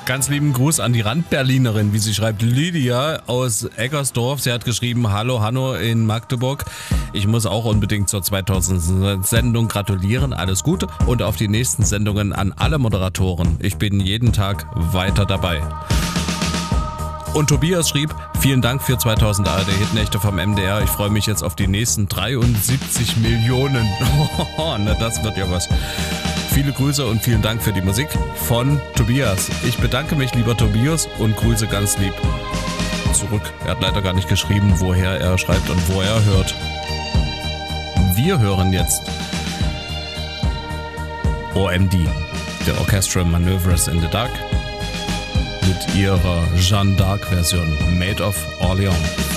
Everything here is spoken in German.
Ganz lieben Gruß an die Randberlinerin, wie sie schreibt, Lydia aus Eggersdorf. Sie hat geschrieben, hallo Hanno in Magdeburg. Ich muss auch unbedingt zur 2000. Sendung gratulieren. Alles Gute und auf die nächsten Sendungen an alle Moderatoren. Ich bin jeden Tag weiter dabei. Und Tobias schrieb, vielen Dank für 2000 ARD-Hitnächte vom MDR. Ich freue mich jetzt auf die nächsten 73 Millionen. Na, das wird ja was. Viele Grüße und vielen Dank für die Musik von Tobias. Ich bedanke mich, lieber Tobias, und grüße ganz lieb zurück. Er hat leider gar nicht geschrieben, woher er schreibt und wo er hört. Wir hören jetzt OMD, der Orchestral Manoeuvres in the Dark, mit ihrer Jeanne d'Arc-Version Maid of Orleans.